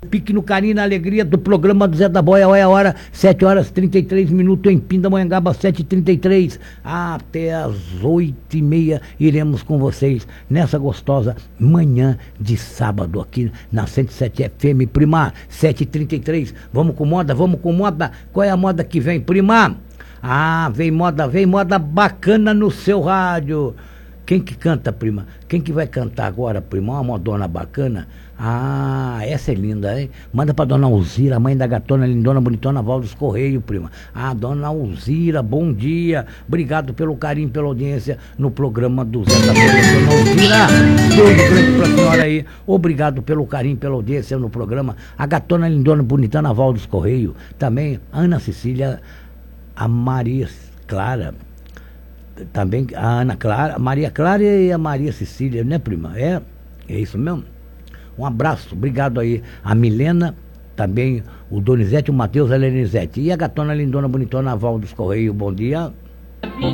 Pique no carinho e na alegria do programa do Zé da Boia. Olha a hora, 7h33 em Pindamonhangaba, 7h33. Até as 8h30 iremos com vocês nessa gostosa manhã de sábado aqui na 107 FM, prima. 7h33. Vamos com moda, vamos com moda. Qual é a moda que vem, prima? Vem moda bacana no seu rádio. Quem que canta, prima? Quem que vai cantar agora, prima? Uma modona bacana. Essa é linda, hein? Manda pra dona Alzira, mãe da gatona, lindona, bonitona, Valdos Correio, prima. Dona Alzira, bom dia. Obrigado pelo carinho, pela audiência no programa do Zé da Boia. Dona Alzira, beijo grande pra senhora aí. Obrigado pelo carinho, pela audiência no programa. A gatona, lindona, bonitona, Valdos Correio. Também Ana Cecília, a Maria Clara. Também a Ana Clara, a Maria Clara e a Maria Cecília, né, prima? É isso mesmo? Um abraço, obrigado aí. A Milena, também o Donizete, o Matheus, a Lenizete. E a gatona lindona, bonitona, Valdos Correio, bom dia.